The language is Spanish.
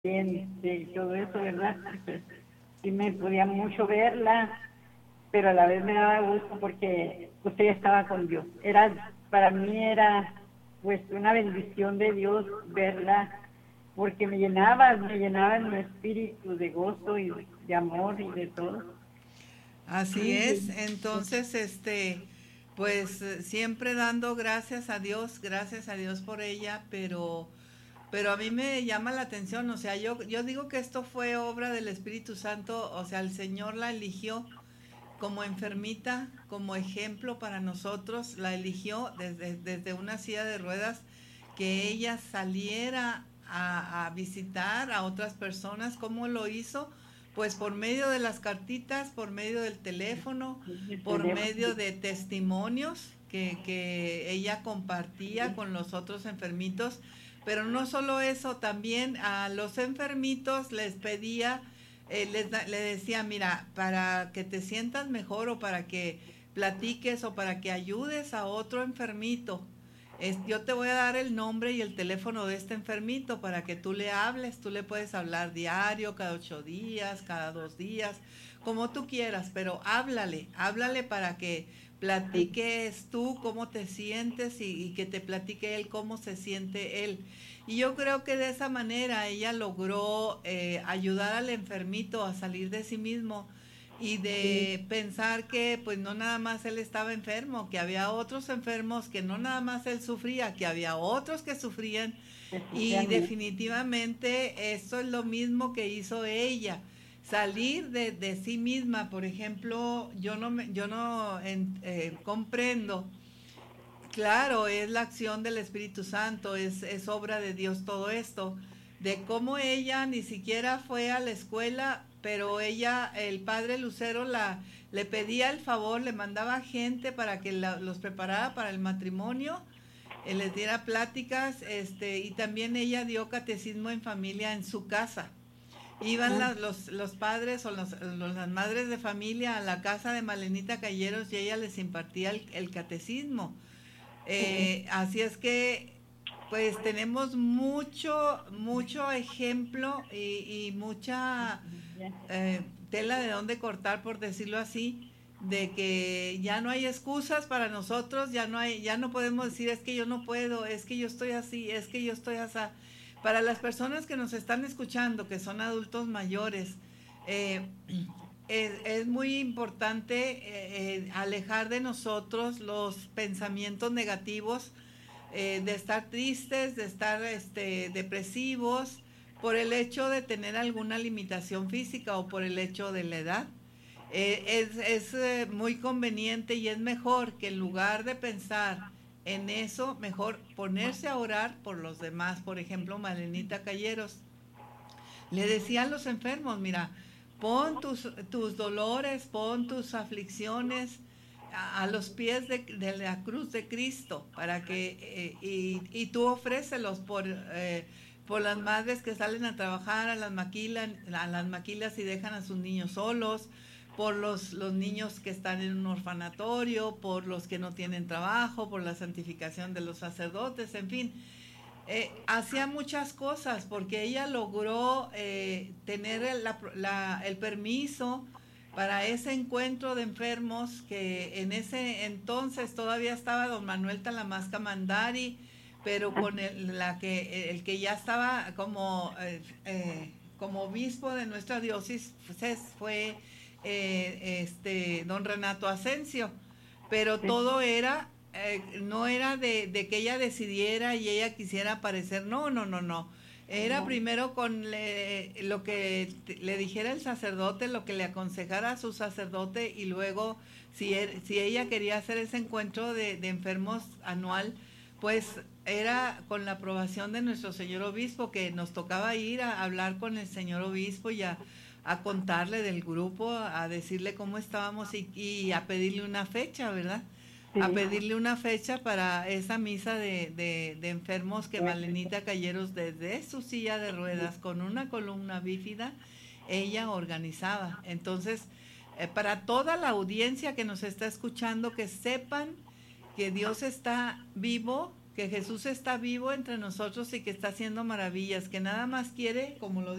y todo eso, ¿verdad? Pues, sí me podía mucho verla, pero a la vez me daba gusto porque usted estaba con Dios. Para mí era pues una bendición de Dios verla, porque me llenaba en mi espíritu de gozo y de amor y de todo. Así es, entonces, pues siempre dando gracias a Dios por ella, pero a mí me llama la atención, o sea, yo digo que esto fue obra del Espíritu Santo, o sea, el Señor la eligió como enfermita, como ejemplo para nosotros, la eligió desde una silla de ruedas, que ella saliera a visitar a otras personas. ¿Cómo lo hizo? Pues por medio de las cartitas, por medio del teléfono, El por teléfono. medio de testimonios que ella compartía con los otros enfermitos. Pero no solo eso, también a los enfermitos les pedía, le decía, mira, para que te sientas mejor o para que platiques o para que ayudes a otro enfermito, yo te voy a dar el nombre y el teléfono de este enfermito para que tú le hables. Tú le puedes hablar diario, cada 8 días, cada 2 días, como tú quieras, pero háblale para que platiques tú cómo te sientes y que te platique él cómo se siente él. Y yo creo que de esa manera ella logró ayudar al enfermito a salir de sí mismo y Sí, de pensar que pues no nada más él estaba enfermo, que había otros enfermos, que no nada más él sufría, que había otros que sufrían, y definitivamente. definitivamente eso es lo mismo que hizo ella, salir de sí misma. Por ejemplo, yo no comprendo. Claro, es la acción del Espíritu Santo, es obra de Dios todo esto, de cómo ella ni siquiera fue a la escuela, pero ella, el padre Lucero, le pedía el favor, le mandaba gente para que los preparara para el matrimonio, les diera pláticas, y también ella dio catecismo en familia en su casa. Iban Ah, los padres o las madres de familia a la casa de Malenita Calleros y ella les impartía el catecismo. sí, Así es que, pues tenemos mucho ejemplo y mucha ya. tela de dónde cortar, por decirlo así, de que ya no hay excusas para nosotros, ya no podemos decir es que yo no puedo, es que yo estoy así, es que yo estoy así. Para las personas que nos están escuchando, que son adultos mayores, eh, es muy importante alejar de nosotros los pensamientos negativos, de estar tristes, de estar depresivos, por el hecho de tener alguna limitación física o por el hecho de la edad. Es muy conveniente y es mejor que en lugar de pensar en eso, mejor ponerse a orar por los demás. Por ejemplo, Malenita Calleros le decía a los enfermos, mira, pon tus dolores, pon tus aflicciones a los pies de la cruz de Cristo, para que, y tú ofrécelos por las madres que salen a trabajar a las maquilas y dejan a sus niños solos, por los niños que están en un orfanatorio, por los que no tienen trabajo, por la santificación de los sacerdotes, en fin. Hacía muchas cosas porque ella logró tener el permiso para ese encuentro de enfermos, que en ese entonces todavía estaba don Manuel Talamasca Mandari, pero con el que ya estaba como obispo de nuestra diócesis fue don Renato Asensio, pero Sí, todo era, no era de que ella decidiera y ella quisiera aparecer, no, no, no, no. Era no, primero con lo que le dijera el sacerdote, lo que le aconsejara a su sacerdote, y luego si ella quería hacer ese encuentro de enfermos anual, pues era con la aprobación de nuestro señor obispo, que nos tocaba ir a hablar con el señor obispo y a contarle del grupo, a decirle cómo estábamos y a pedirle una fecha, ¿verdad? A sí, pedirle una fecha para esa misa de enfermos que pues, Malenita Calleros, desde su silla de ruedas con una columna bífida, ella organizaba. Entonces, para toda la audiencia que nos está escuchando, que sepan que Dios está vivo, que Jesús está vivo entre nosotros y que está haciendo maravillas, que nada más quiere, como lo